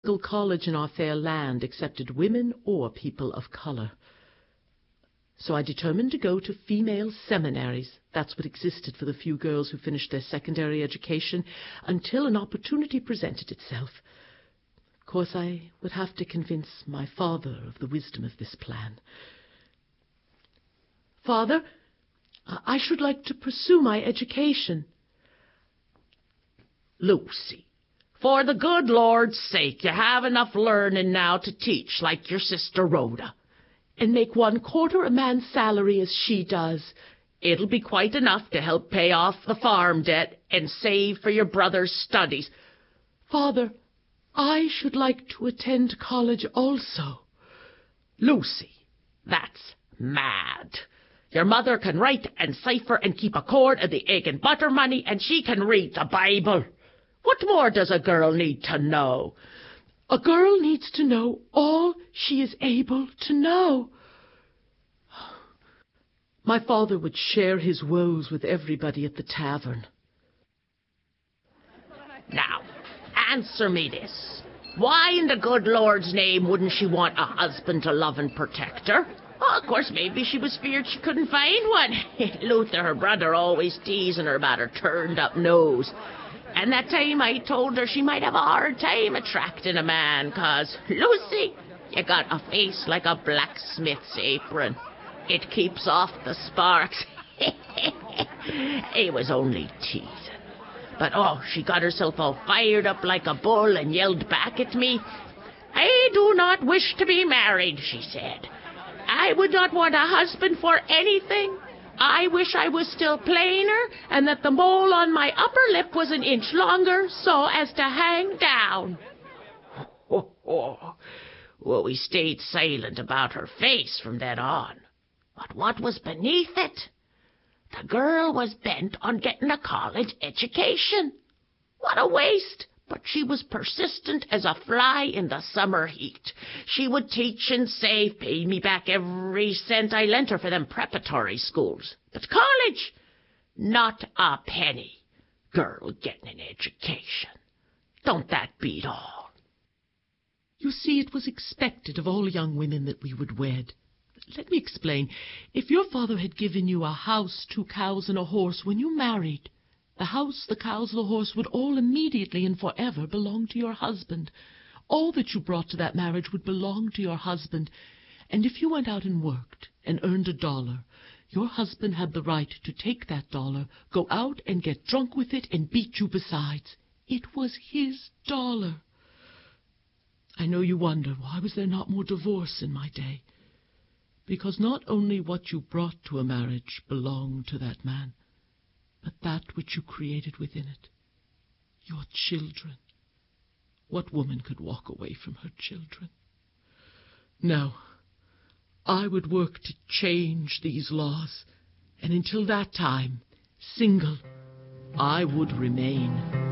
college in our fair land accepted women or people of color. So I determined to go to female seminaries. That's what existed for the few girls who finished their secondary education until an opportunity presented itself. Of course, I would have to convince my father of the wisdom of this plan. Father, I should like to pursue my education. Lucy, for the good Lord's sake, you have enough learning now to teach like your sister Rhoda. And make 1/4 a man's salary as she does. It'll be quite enough to help pay off the farm debt and save for your brother's studies. Father, I should like to attend college also. Lucy, that's mad. Your mother can write and cipher and keep a cord of the egg and butter money, and she can read the Bible. What more does a girl need to know? A girl needs to know all she is able to know. My father would share his woes with everybody at the tavern. Now, answer me this. Why in the good Lord's name wouldn't she want a husband to love and protect her? Oh, of course, maybe she was feared she couldn't find one. Luther, her brother, always teasing her about her turned-up nose. And that time I told her she might have a hard time attracting a man, 'cause, Lucy, you got a face like a blacksmith's apron. It keeps off the sparks. It was only teasing. But, she got herself all fired up like a bull and yelled back at me. "I do not wish to be married," she said. "I would not want a husband for anything. I wish I was still plainer and that the mole on my upper lip was an inch longer so as to hang down." Well, we stayed silent about her face from then on. But what was beneath it? The girl was bent on getting a college education. What a waste! But she was persistent as a fly in the summer heat. She would teach and save, pay me back every cent I lent her for them preparatory schools. But college? Not a penny. Girl getting an education. Don't that beat all? You see, it was expected of all young women that we would wed. Let me explain. If your father had given you a house, 2 cows, and a horse when you married, the house, the cows, and the horse would all immediately and forever belong to your husband. All that you brought to that marriage would belong to your husband. And if you went out and worked and earned $1, your husband had the right to take that $1, go out and get drunk with it and beat you besides. It was his $1. I know you wonder, why was there not more divorce in my day? Because not only what you brought to a marriage belonged to that man, but that which you created within it, your children. What woman could walk away from her children? No, I would work to change these laws, and until that time, single, I would remain.